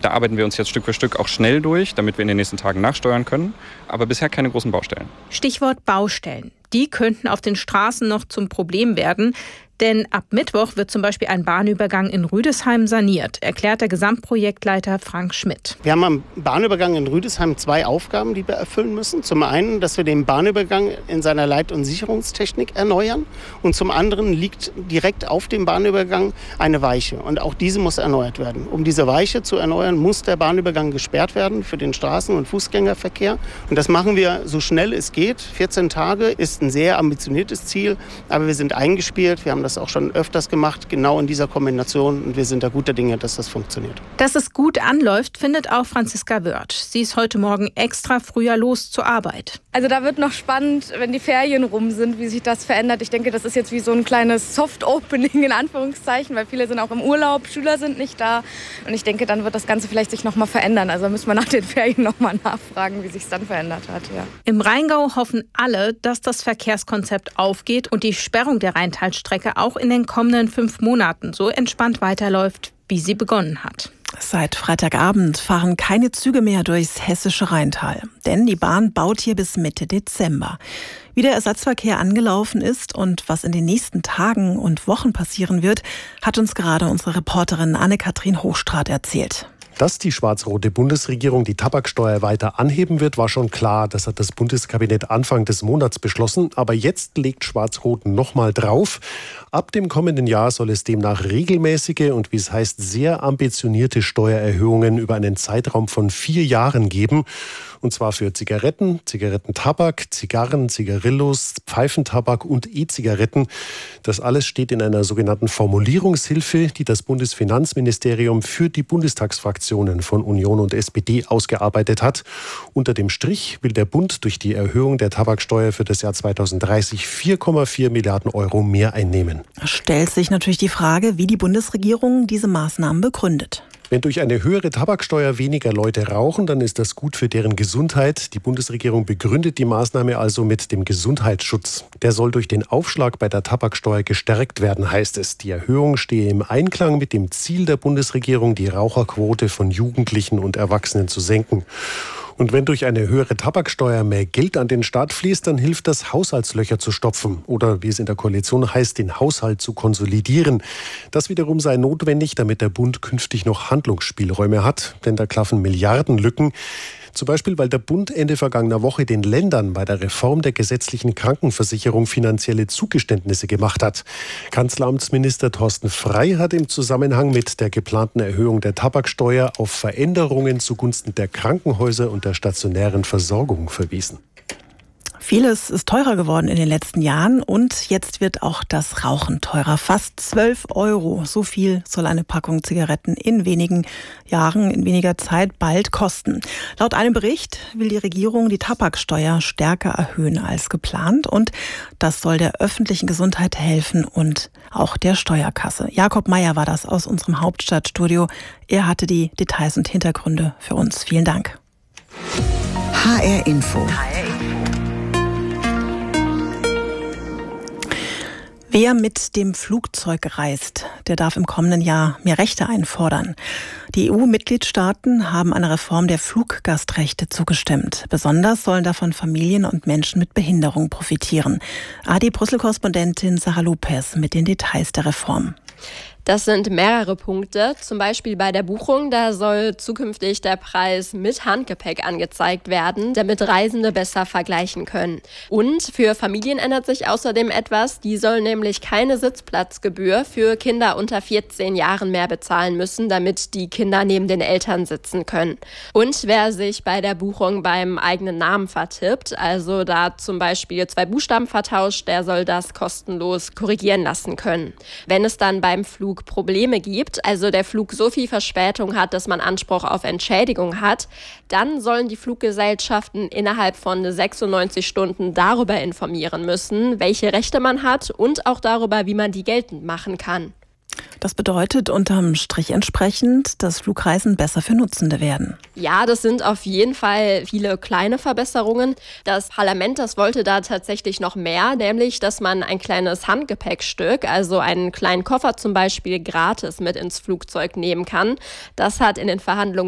Da arbeiten wir uns jetzt Stück für Stück auch schnell durch, damit wir in den nächsten Tagen nachsteuern können. Aber bisher keine großen Baustellen. Stichwort Baustellen. Die könnten auf den Straßen noch zum Problem werden. Denn ab Mittwoch wird zum Beispiel ein Bahnübergang in Rüdesheim saniert, erklärt der Gesamtprojektleiter Frank Schmidt. Wir haben am Bahnübergang in Rüdesheim 2 Aufgaben, die wir erfüllen müssen. Zum einen, dass wir den Bahnübergang in seiner Leit- und Sicherungstechnik erneuern. Und zum anderen liegt direkt auf dem Bahnübergang eine Weiche. Und auch diese muss erneuert werden. Um diese Weiche zu erneuern, muss der Bahnübergang gesperrt werden für den Straßen- und Fußgängerverkehr. Und das machen wir so schnell es geht. 14 Tage ist ein sehr ambitioniertes Ziel, aber wir sind eingespielt. Wir haben das auch schon öfters gemacht, genau in dieser Kombination. Und wir sind da guter Dinge, dass das funktioniert. Dass es gut anläuft, findet auch Franziska Wörth. Sie ist heute Morgen extra früher los zur Arbeit. Also da wird noch spannend, wenn die Ferien rum sind, wie sich das verändert. Ich denke, das ist jetzt wie so ein kleines Soft-Opening in Anführungszeichen, weil viele sind auch im Urlaub, Schüler sind nicht da. Und ich denke, dann wird das Ganze vielleicht sich noch mal verändern. Also müssen wir nach den Ferien noch mal nachfragen, wie sich es dann verändert hat. Ja. Im Rheingau hoffen alle, dass das Verkehrskonzept aufgeht und die Sperrung der Rheintalstrecke auch in den kommenden 5 Monaten so entspannt weiterläuft, wie sie begonnen hat. Seit Freitagabend fahren keine Züge mehr durchs hessische Rheintal. Denn die Bahn baut hier bis Mitte Dezember. Wie der Ersatzverkehr angelaufen ist und was in den nächsten Tagen und Wochen passieren wird, hat uns gerade unsere Reporterin Anne-Kathrin Hochstraat erzählt. Dass die schwarz-rote Bundesregierung die Tabaksteuer weiter anheben wird, war schon klar. Das hat das Bundeskabinett Anfang des Monats beschlossen. Aber jetzt legt Schwarz-Rot nochmal drauf. Ab dem kommenden Jahr soll es demnach regelmäßige und, wie es heißt, sehr ambitionierte Steuererhöhungen über einen Zeitraum von 4 Jahren geben. Und zwar für Zigaretten, Zigarettentabak, Zigarren, Zigarillos, Pfeifentabak und E-Zigaretten. Das alles steht in einer sogenannten Formulierungshilfe, die das Bundesfinanzministerium für die Bundestagsfraktionen von Union und SPD ausgearbeitet hat. Unter dem Strich will der Bund durch die Erhöhung der Tabaksteuer für das Jahr 2030 4,4 Milliarden Euro mehr einnehmen. Stellt sich natürlich die Frage, wie die Bundesregierung diese Maßnahmen begründet. Wenn durch eine höhere Tabaksteuer weniger Leute rauchen, dann ist das gut für deren Gesundheit. Die Bundesregierung begründet die Maßnahme also mit dem Gesundheitsschutz. Der soll durch den Aufschlag bei der Tabaksteuer gestärkt werden, heißt es. Die Erhöhung stehe im Einklang mit dem Ziel der Bundesregierung, die Raucherquote von Jugendlichen und Erwachsenen zu senken. Und wenn durch eine höhere Tabaksteuer mehr Geld an den Staat fließt, dann hilft das, Haushaltslöcher zu stopfen. Oder wie es in der Koalition heißt, den Haushalt zu konsolidieren. Das wiederum sei notwendig, damit der Bund künftig noch Handlungsspielräume hat. Denn da klaffen Milliardenlücken. Zum Beispiel, weil der Bund Ende vergangener Woche den Ländern bei der Reform der gesetzlichen Krankenversicherung finanzielle Zugeständnisse gemacht hat. Kanzleramtsminister Thorsten Frey hat im Zusammenhang mit der geplanten Erhöhung der Tabaksteuer auf Veränderungen zugunsten der Krankenhäuser und der stationären Versorgung verwiesen. Vieles ist teurer geworden in den letzten Jahren und jetzt wird auch das Rauchen teurer. Fast 12 €. So viel soll eine Packung Zigaretten in wenigen Jahren, in weniger Zeit bald kosten. Laut einem Bericht will die Regierung die Tabaksteuer stärker erhöhen als geplant und das soll der öffentlichen Gesundheit helfen und auch der Steuerkasse. Jakob Meyer war das aus unserem Hauptstadtstudio. Er hatte die Details und Hintergründe für uns. Vielen Dank. HR Info. Wer mit dem Flugzeug reist, der darf im kommenden Jahr mehr Rechte einfordern. Die EU-Mitgliedstaaten haben einer Reform der Fluggastrechte zugestimmt. Besonders sollen davon Familien und Menschen mit Behinderung profitieren. ARD-Brüssel-Korrespondentin Sarah Lopez mit den Details der Reform. Das sind mehrere Punkte. Zum Beispiel bei der Buchung, da soll zukünftig der Preis mit Handgepäck angezeigt werden, damit Reisende besser vergleichen können. Und für Familien ändert sich außerdem etwas. Die sollen nämlich keine Sitzplatzgebühr für Kinder unter 14 Jahren mehr bezahlen müssen, damit die Kinder neben den Eltern sitzen können. Und wer sich bei der Buchung beim eigenen Namen vertippt, also da zum Beispiel 2 Buchstaben vertauscht, der soll das kostenlos korrigieren lassen können. Wenn es dann beim Flug Probleme gibt, also der Flug so viel Verspätung hat, dass man Anspruch auf Entschädigung hat, dann sollen die Fluggesellschaften innerhalb von 96 Stunden darüber informieren müssen, welche Rechte man hat und auch darüber, wie man die geltend machen kann. Das bedeutet unterm Strich entsprechend, dass Flugreisen besser für Nutzende werden. Ja, das sind auf jeden Fall viele kleine Verbesserungen. Das Parlament, das wollte da tatsächlich noch mehr, nämlich, dass man ein kleines Handgepäckstück, also einen kleinen Koffer zum Beispiel, gratis mit ins Flugzeug nehmen kann. Das hat in den Verhandlungen